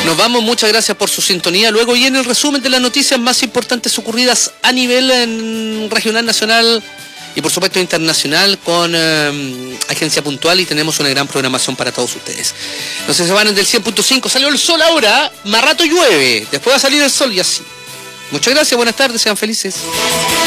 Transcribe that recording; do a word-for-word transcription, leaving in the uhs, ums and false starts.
Nos vamos, muchas gracias por su sintonía. Luego viene el resumen de las noticias más importantes ocurridas a nivel en, regional, nacional y por supuesto internacional con eh, Agencia Puntual, y tenemos una gran programación para todos ustedes. No se van del cien punto cinco, salió el sol ahora, más rato llueve, después va a salir el sol y así. Muchas gracias, buenas tardes, sean felices.